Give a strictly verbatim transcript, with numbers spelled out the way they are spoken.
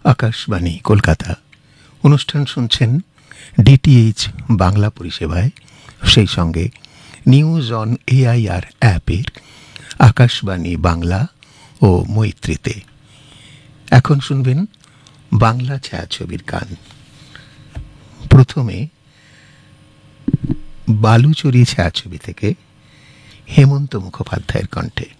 আকাশবাণী কলকাতা। অনুষ্ঠান শুনছেন ডিটিএইচ বাংলা পরিষেবায়, সেই সঙ্গে নিউজ অন এআইআর অ্যাপের আকাশবাণী বাংলা ও মৈত্রীতে। এখন শুনবেন বাংলা ছায়াছবির গান। প্রথমে বালুচরী ছায়াছবি থেকে হেমন্ত মুখোপাধ্যায়ের কণ্ঠে।